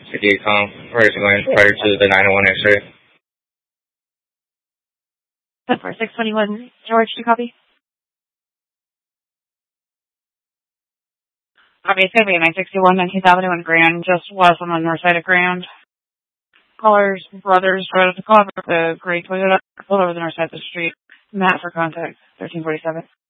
58 ready to go in prior to the 901 X-ray. 10-4, 621 George, do you copy? Copy, it's going to be a 961 19th Avenue in Grand, just west on the north side of Grand. Caller's brother's drove to call the gray Toyota, pulled over the north side of the street. Matt for contact, 1347.